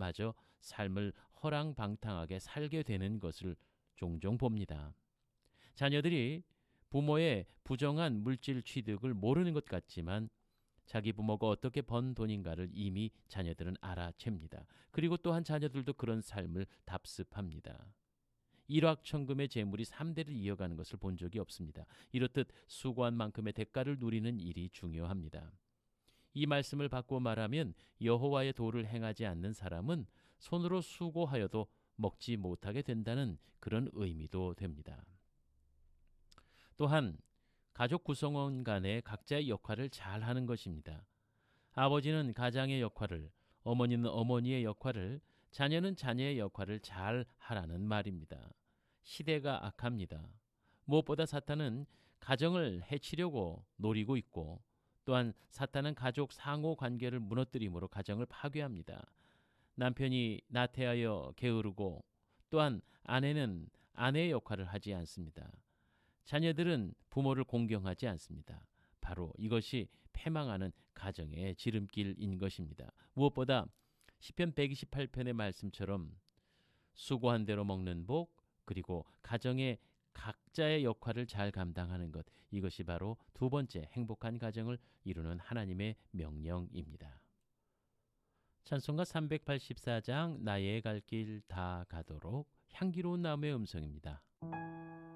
자녀들마저 삶을 허랑방탕하게 살게 되는 것을 종종 봅니다. 자녀들이 부모의 부정한 물질 취득을 모르는 것 같지만 자기 부모가 어떻게 번 돈인가를 이미 자녀들은 알아챕니다. 그리고 또한 자녀들도 그런 삶을 답습합니다. 일확천금의 재물이 3대를 이어가는 것을 본 적이 없습니다. 이렇듯 수고한 만큼의 대가를 누리는 일이 중요합니다. 이 말씀을 바꾸어 말하면 여호와의 도를 행하지 않는 사람은 손으로 수고하여도 먹지 못하게 된다는 그런 의미도 됩니다. 또한 가족 구성원 간의 각자의 역할을 잘 하는 것입니다. 아버지는 가장의 역할을, 어머니는 어머니의 역할을, 자녀는 자녀의 역할을 잘 하라는 말입니다. 시대가 악합니다. 무엇보다 사탄은 가정을 해치려고 노리고 있고 또한 사탄은 가족 상호 관계를 무너뜨림으로 가정을 파괴합니다. 남편이 나태하여 게으르고 또한 아내는 아내의 역할을 하지 않습니다. 자녀들은 부모를 공경하지 않습니다. 바로 이것이 패망하는 가정의 지름길인 것입니다. 무엇보다 시편 128편의 말씀처럼 수고한 대로 먹는 복, 그리고 가정의 각자의 역할을 잘 감당하는 것, 이것이 바로 두 번째 행복한 가정을 이루는 하나님의 명령입니다. 찬송가 384장 나의 갈 길 다 가도록 향기로운 나무의 음성입니다.